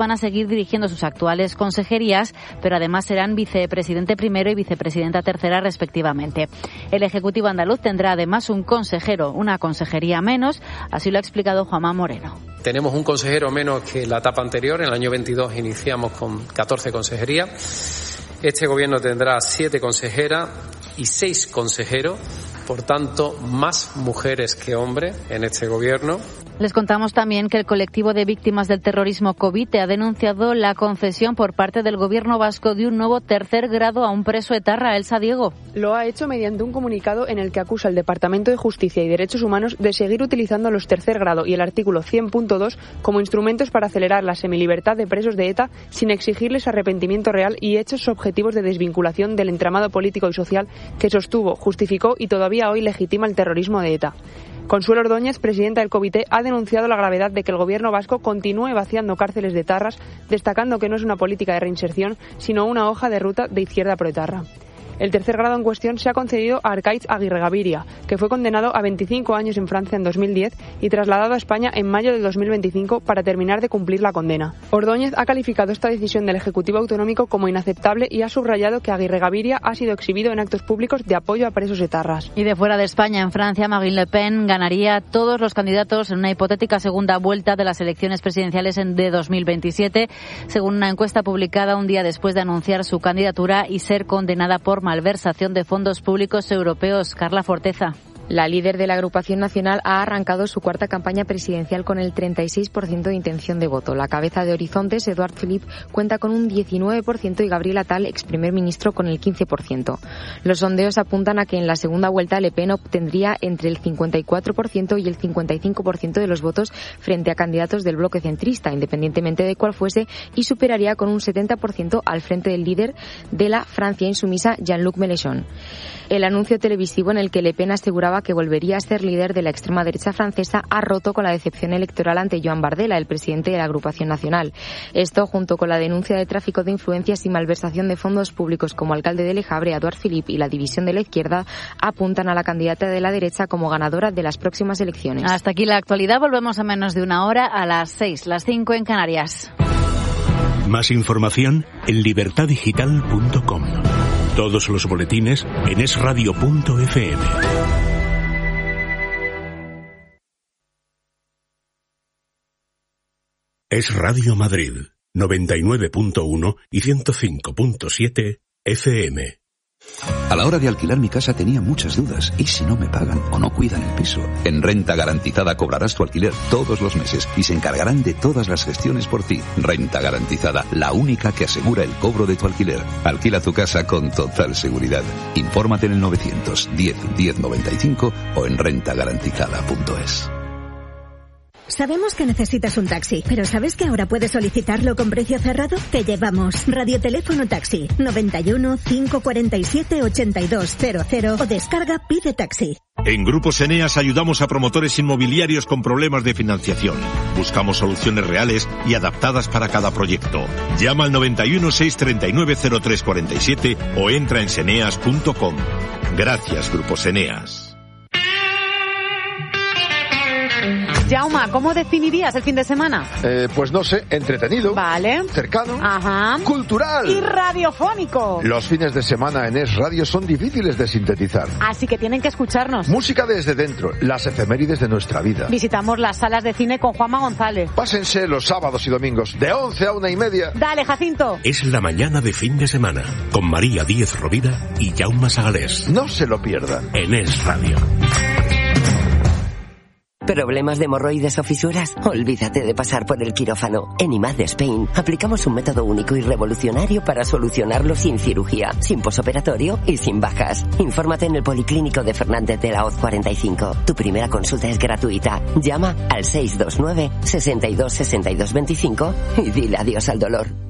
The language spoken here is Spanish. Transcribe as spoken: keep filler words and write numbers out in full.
van a seguir dirigiendo sus actuales consejerías, pero además serán vicepresidente primero y vicepresidenta tercera respectivamente. El Ejecutivo andaluz tendrá además un consejero, una consejería menos, así lo ha explicado Juanma Moreno. Tenemos un consejero menos que la etapa anterior. En el año veintidós iniciamos con catorce consejerías. Este gobierno tendrá siete consejeras y seis consejeros. Por tanto, más mujeres que hombres en este gobierno. Les contamos también que el colectivo de víctimas del terrorismo COVID ha denunciado la concesión por parte del Gobierno vasco de un nuevo tercer grado a un preso etarra, Elsa Diego. Lo ha hecho mediante un comunicado en el que acusa al Departamento de Justicia y Derechos Humanos de seguir utilizando los tercer grado y el artículo cien punto dos como instrumentos para acelerar la semilibertad de presos de ETA sin exigirles arrepentimiento real y hechos objetivos de desvinculación del entramado político y social que sostuvo, justificó y todavía hoy legitima el terrorismo de ETA. Consuelo Ordóñez, presidenta del Comité, ha denunciado la gravedad de que el Gobierno vasco continúe vaciando cárceles de etarras, destacando que no es una política de reinserción, sino una hoja de ruta de izquierda proetarra. El tercer grado en cuestión se ha concedido a Arkaitz Aguirregaviria, que fue condenado a veinticinco años en Francia en dos mil diez y trasladado a España en mayo de dos mil veinticinco para terminar de cumplir la condena. Ordóñez ha calificado esta decisión del Ejecutivo Autonómico como inaceptable y ha subrayado que Aguirregaviria ha sido exhibido en actos públicos de apoyo a presos etarras. Y de fuera de España, en Francia, Marine Le Pen ganaría a todos los candidatos en una hipotética segunda vuelta de las elecciones presidenciales de dos mil veintisiete, según una encuesta publicada un día después de anunciar su candidatura y ser condenada por malversación de fondos públicos europeos. Carla Forteza. La líder de la agrupación nacional ha arrancado su cuarta campaña presidencial con el treinta y seis por ciento de intención de voto. La cabeza de Horizontes, Eduard Philippe, cuenta con un diecinueve por ciento y Gabriel Attal, ex primer ministro, con el quince por ciento. Los sondeos apuntan a que en la segunda vuelta Le Pen obtendría entre el cincuenta y cuatro por ciento y el cincuenta y cinco por ciento de los votos frente a candidatos del bloque centrista, independientemente de cuál fuese, y superaría con un setenta por ciento al frente del líder de la Francia insumisa, Jean-Luc Mélenchon. El anuncio televisivo en el que Le Pen aseguraba que volvería a ser líder de la extrema derecha francesa ha roto con la decepción electoral ante Joan Bardella, el presidente de la agrupación nacional. Esto, junto con la denuncia de tráfico de influencias y malversación de fondos públicos como alcalde de Le Havre, Eduard Philippe, y la división de la izquierda, apuntan a la candidata de la derecha como ganadora de las próximas elecciones. Hasta aquí la actualidad. Volvemos a menos de una hora, a las seis, las cinco en Canarias. Más información en libertad digital punto com. Todos los boletines en es radio punto efe eme. Es Radio Madrid, noventa y nueve punto uno y ciento cinco punto siete efe eme. A la hora de alquilar mi casa tenía muchas dudas. ¿Y si no me pagan o no cuidan el piso? En Renta Garantizada cobrarás tu alquiler todos los meses y se encargarán de todas las gestiones por ti. Renta Garantizada, la única que asegura el cobro de tu alquiler. Alquila tu casa con total seguridad. Infórmate en el novecientos diez diez noventa y cinco o en renta garantizada punto es. Sabemos que necesitas un taxi, pero ¿sabes que ahora puedes solicitarlo con precio cerrado? Te llevamos Radioteléfono Taxi, noventa y uno, cinco cuarenta y siete, ochenta y dos cero cero o descarga Pide Taxi. En Grupos Eneas ayudamos a promotores inmobiliarios con problemas de financiación. Buscamos soluciones reales y adaptadas para cada proyecto. Llama al noventa y uno, seiscientos treinta y nueve, cero tres cuarenta y siete o entra en seneas punto com. Gracias, Grupos Eneas. Jauma, ¿cómo definirías el fin de semana? Eh, pues no sé, entretenido. Vale. Cercano. Ajá. Cultural. Y radiofónico. Los fines de semana en Es Radio son difíciles de sintetizar. Así que tienen que escucharnos. Música desde dentro, las efemérides de nuestra vida. Visitamos las salas de cine con Juanma González. Pásense los sábados y domingos, de once a una y media. Dale, Jacinto. Es la mañana de fin de semana, con María Díez Rovira y Jaume Sagalés. No se lo pierdan. En Es Radio. ¿Problemas de hemorroides o fisuras? Olvídate de pasar por el quirófano. En I M A D Spain aplicamos un método único y revolucionario para solucionarlo sin cirugía, sin posoperatorio y sin bajas. Infórmate en el Policlínico de Fernández de la Hoz cuarenta y cinco. Tu primera consulta es gratuita. Llama al seis dos nueve, sesenta y dos, sesenta y dos veinticinco y dile adiós al dolor.